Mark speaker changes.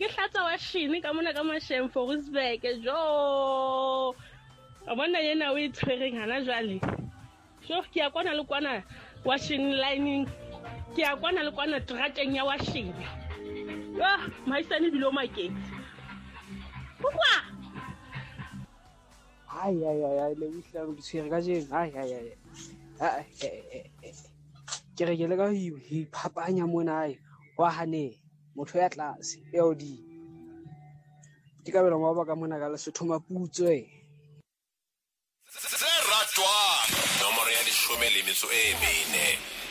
Speaker 1: ke hlatsa washini ka mona ka Mashem Foresburg jo a bona yena o itshwereng hana jwale so ke ya kwana le kwana washing lining ke ya kwana le kwana trateng ya washing maisane bilo maketse kwa
Speaker 2: ai le wihla go tshwere ka jeng ai ke re ke le ka ho iphapanya mona ai wa hane motho ya tlase eo di ke ka bela mo ba ka mona ka Lesotho Maputswe
Speaker 3: se ratwa nomoro ya 14